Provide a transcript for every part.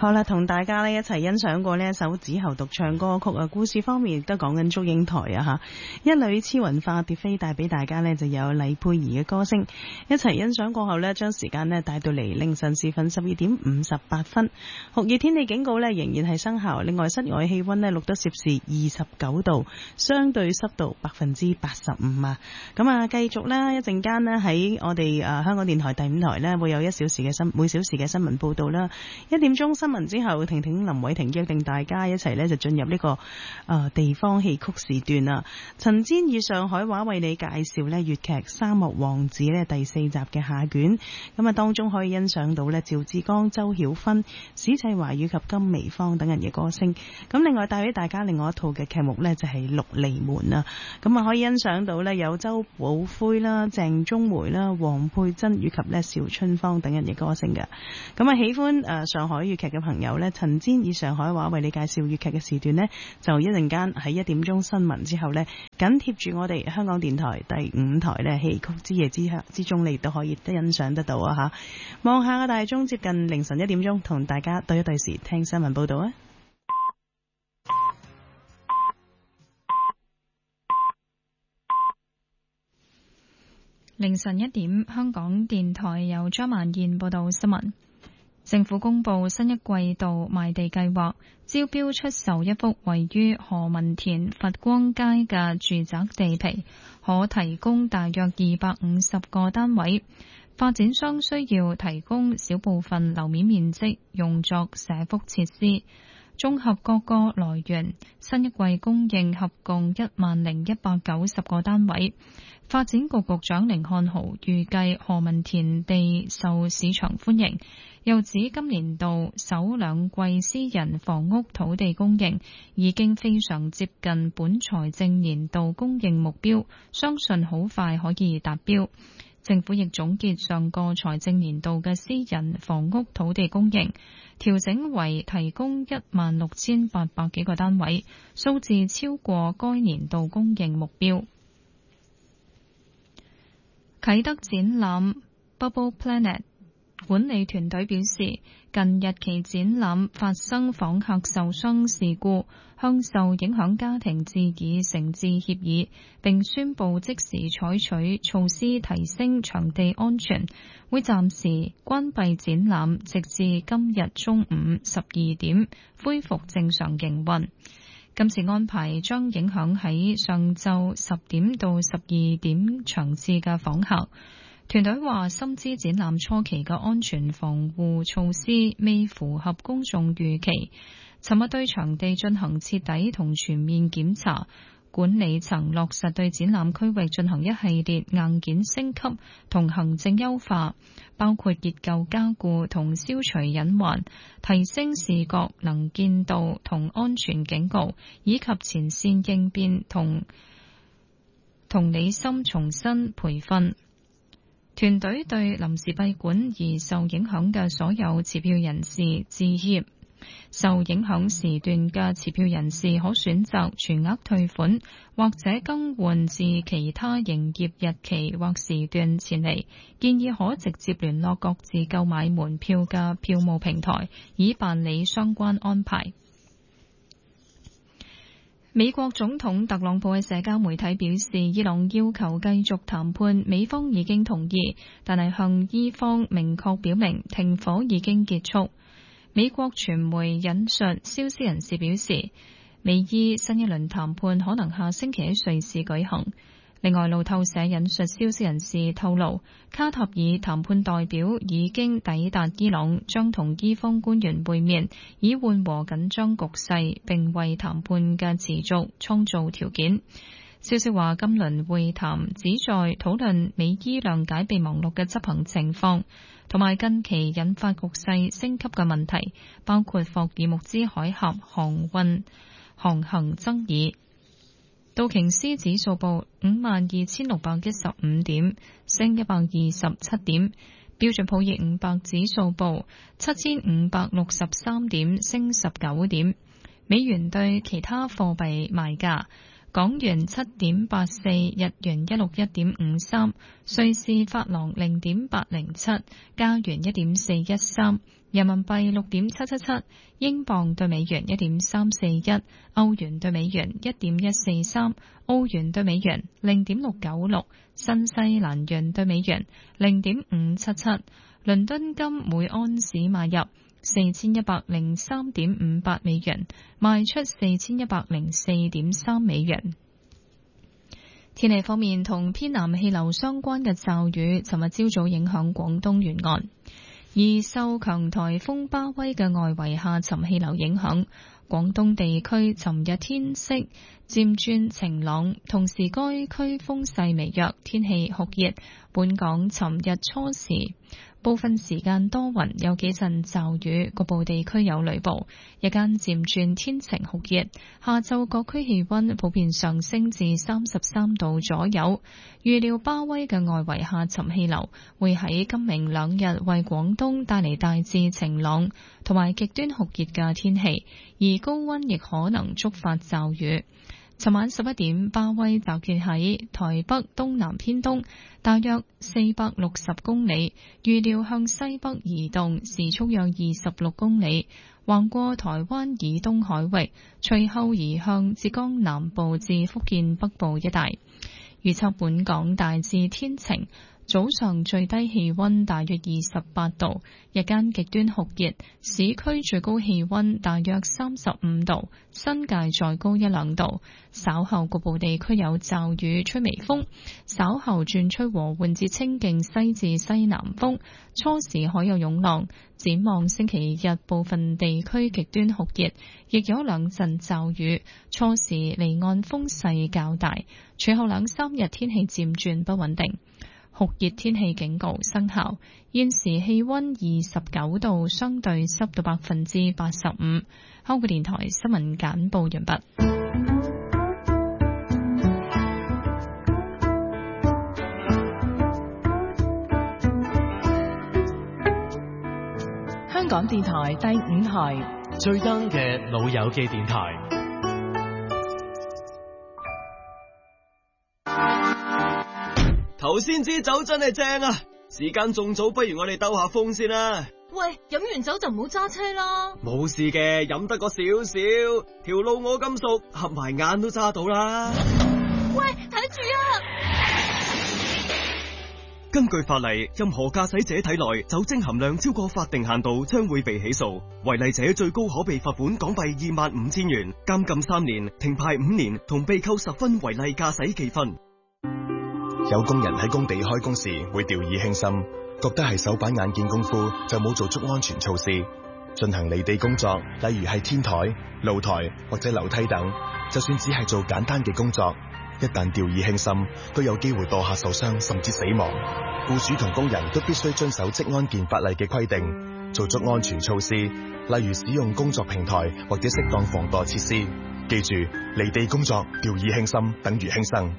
好啦，同大家呢一齊欣賞過呢一首子喉獨唱歌曲啊。故事方面亦都講緊祝英台啊吓，一女痴魂化蝶飛帶俾大家呢就有黎佩儀嘅歌聲，一齊欣賞過後呢，將時間呢帶到嚟凌晨時分12:58。酷熱天氣警告呢仍然係生效，另外室外氣溫呢錄得攝氏29度，相對濕度85%啊。咁啊，繼續啦，一陣間呢喺我哋香港電台第5台呢會有每小時嘅新聞報道啦。1點鐘新聞之後，婷婷林偉霆約定大家一齊呢就進入呢個地方戲曲時段啦。陳煎以上海話為你介紹呢粵劇《沙漠王子》呢第4集嘅下卷，咁啊當中可以欣賞到呢趙志剛、周曉芬、史濟華以及金薇芳等人嘅歌聲。咁另外帶俾大家另外一套嘅劇目呢就係《六離門》啊，咁啊可以欣賞到呢有周寶輝啦、鄭中梅啦、黃佩珍以及呢邵春芳等人嘅歌聲嘅。咁啊喜歡上海粵劇嘅朋友呢，陳煎以上海話為你介紹粵劇嘅時段呢，就一陣間喺1點鐘新聞之後呢，緊貼住我哋香港電台第5台呢戲曲之夜之中，你亦都可以欣賞得到啊吓。望下個大鐘，接近凌晨1點鐘，同大家對一對時聽新聞報道啊。 凌晨1點，香港電台由張曼燕報道新聞。政府公布新一季度賣地計劃，招標出售一幅位於何文田佛光街嘅住宅地皮，可提供大約250個單位。發展商需要提供小部分樓面面積用作社福設施。綜合各個來源，新一季供應合共10,190個單位。發展局局長甯漢豪預計何文田地受市場歡迎，又指今年度首2季私人房屋土地供應已經非常接近本財政年度供應目標，相信好快可以達標。政府亦總結上個財政年度嘅私人房屋土地供應，調整為提供16,800幾個單位，數字超過該年度供應目標。啟德展覽 Bubble Planet 管理團隊表示，近日其展覽發生訪客受傷事故，向受影響家庭致以誠摯歉意，並宣布即時採取措施提升場地安全，會暫時關閉展覽，直至今日中午12點恢復正常營運。今次安排將影響喺上晝10點到12點場次嘅訪客。團隊話，深知展覽初期嘅安全防護措施未符合公眾預期，尋日對場地進行徹底同全面檢查。管理層落實對展覽區域進行一系列硬件升級同行政優化，包括結構加固同消除隱患，提升視覺能見度同安全警告，以及前線應變同理心重新培訓。團隊對臨時閉館而受影響嘅所有持票人士致歉。受影響時段嘅持票人士可選擇全額退款，或者更換至其他營業日期或時段前嚟。建議可直接聯絡各自購買門票嘅票務平台，以辦理相關安排。美國總統特朗普喺社交媒體表示，伊朗要求繼續談判，美方已經同意，但係向伊方明確表明停火已經結束。美國傳媒引述消息人士表示，美伊新一輪談判可能下星期喺瑞士舉行。另外，路透社引述消息人士透露，卡塔爾談判代表已經抵達伊朗，將同伊方官員會面，以緩和緊張局勢，並為談判嘅持續創造條件。消息話，今輪會談旨在討論美伊諒解備忘錄嘅執行情況，同埋近期引發局勢升級嘅問題，包括霍爾木茲海峽航行爭議。道瓊斯指數報52,615點，升127點；標準普爾500指數報7,563點，升19點。美元對其他貨幣賣價： 港元7.84，日元161.53，瑞士法郎0.807，加元1.413，人民幣6.777，英鎊對美元1.341，歐元對美元1.143，澳元對美元0.696，新西蘭元對美元0.577。倫敦金每安士買入4103.58美元，賣出4104.3美元。天氣方面，同偏南氣流相關嘅驟雨，尋日朝早影響廣東沿岸，而受強颱風巴威嘅外圍下沉氣流影響，廣東地區尋日天色漸轉晴朗，同時該區風勢微弱，天氣酷熱。本港尋日初時部分時間多雲，有幾陣驟雨，局部地區有雷暴。日間漸轉天晴酷熱，下晝各區氣溫普遍上升至33度左右。預料巴威嘅外圍下沉氣流會喺今明兩日為廣東帶嚟大致晴朗同埋極端酷熱嘅天氣，而高溫亦可能觸發驟雨。尋晚11點，巴威集結喺台北東南偏東，大約460公里，預料向西北移動，時速約26公里，橫過台灣以東海域，隨後移向浙江南部至福建北部一帶。預測本港大致天晴，早上最低氣溫大約28度，日間極端酷熱，市區最高氣溫大約35度，新界再高1-2度。稍後局部地區有驟雨，吹微風，稍後轉吹和緩至清勁西至西南風，初時海有湧浪。展望星期日部分地區極端酷熱，亦有兩陣驟雨，初時離岸風勢較大，隨後2-3日天氣漸轉不穩定。酷熱天氣警告生效，現時氣溫29度，相對濕度85%。香港電台新聞簡報完畢。 香港電台第5台最 young 嘅老友記電台。 頭先支酒真係正啊！時間仲早，不如我哋兜下風先啦。 喂，飲完酒就唔好揸車啦。 冇事嘅，飲得個少少，條路我咁熟，合埋眼都揸到啦。 喂，睇住啊！ 根據法例，任何駕駛者體內酒精含量超過法定限度，將會被起訴。違例者最高可被罰款港幣25,000元、監禁3年、停牌5年，同被扣10分違例駕駛記分。 有工人喺工地開工時會掉以輕心，覺得係手板眼見功夫，就冇做足安全措施。進行離地工作，例如係天台、露台或者樓梯等，就算只係做簡單嘅工作，一旦掉以輕心，都有機會墮下受傷甚至死亡。僱主同工人都必須遵守職安健法例嘅規定，做足安全措施，例如使用工作平台或者適當防墮設施。記住，離地工作掉以輕心等於輕生。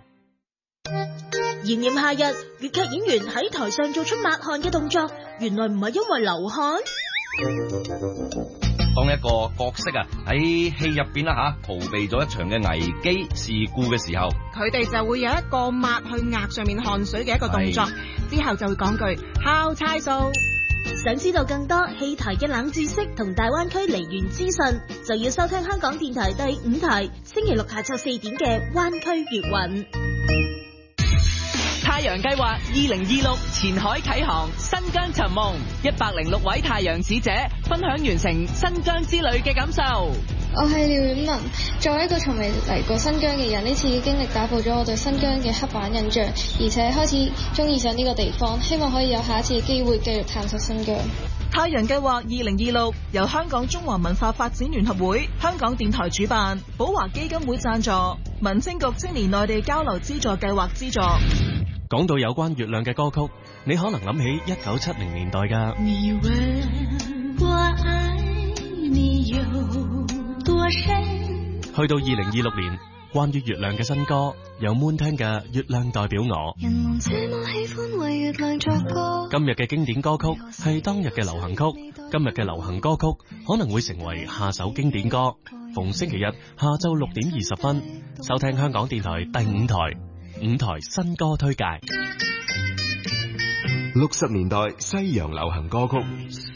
炎炎夏日，粵劇演員喺台上做出抹汗嘅動作，原來唔係因為流汗。 當一個角色喺戲入邊逃避咗一場嘅危機事故嘅時候， 佢哋就會有一個抹去額上面汗水嘅一個動作，之後就會講句敲差數。 想知道更多戲台嘅冷知識同大灣區梨園資訊，就要收聽香港電台第5台星期六下晝4點嘅灣區粵韻。 太陽計劃2026前海啟航，新疆尋夢，106位太陽使者分享完成新疆之旅嘅感受。 我係廖婉文，作為一個從未嚟過新疆嘅人，呢次嘅經歷打破咗我對新疆嘅刻板印象，而且開始中意上呢個地方，希望可以有下一次嘅機會繼續探索新疆。 太陽計劃2026由香港中華文化發展聯合會、香港電台主辦，寶華基金會贊助，民政局青年內地交流資助計劃資助。 講到有關月亮嘅歌曲，你可能諗起1970年代㗎。 你問我愛你有多深？ 去到2026年，關於月亮嘅新歌，有 Moon 聽嘅《月亮代表我》。 人們這麼喜歡為月亮作歌。 今日嘅經典歌曲係當日嘅流行曲，今日嘅流行歌曲可能會成為下首經典歌。 逢星期日下晝6點20分，收聽香港電台第5台5台新歌推介。 60年代西洋流行歌曲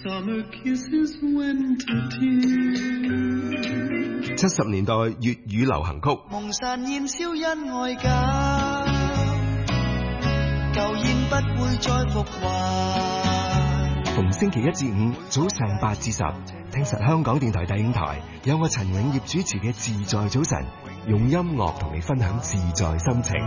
，70年代粵語流行曲， 蒙山燃燒因愛假，舊煙不會再復還。 逢星期1至5早上8至10，聽實香港電台第5台，有我陳永業主持嘅自在早晨，用音樂同你分享自在心情。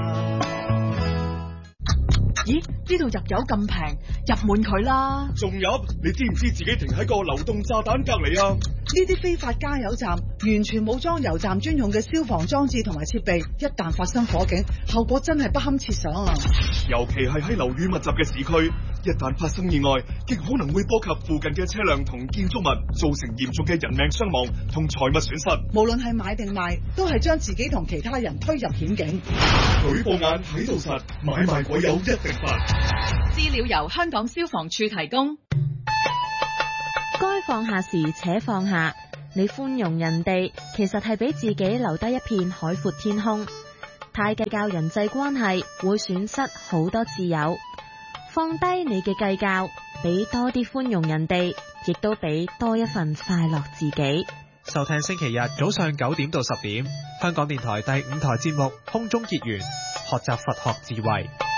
咦？呢度入油咁平，入滿佢啦！ 仲入？你知唔知自己停喺個流動炸彈隔離啊？ 呢啲非法加油站完全冇裝油站專用嘅消防裝置同埋設備，一旦發生火警，後果真係不堪設想啊！ 尤其係喺樓宇密集嘅市區，一旦發生意外，極可能會波及附近嘅車輛同建築物，造成嚴重嘅人命傷亡同財物損失。 無論係買定賣，都係將自己同其他人推入險境。 舉報眼睇到實，買賣鬼友一定罰。 資料由香港消防處提供。 該放下時且放下，你寬容人哋，其實係俾自己留低一片海闊天空。太計較人際關係，會損失好多摯友。放低你嘅計較，俾多啲寬容人哋，亦都俾多一份快樂自己。 收聽星期日早上9點到10點，香港電台第5台節目空中結緣，學習佛學智慧。